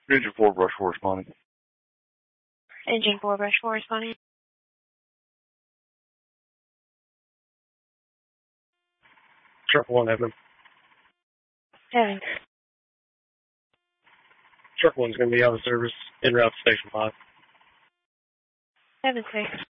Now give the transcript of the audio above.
Engine 4, brush 4 responding. Engine 4, brush 4 responding. Truck 1, Evan. Heaven. Truck 1's going to be out of service en route to Station 5. Heaven 6.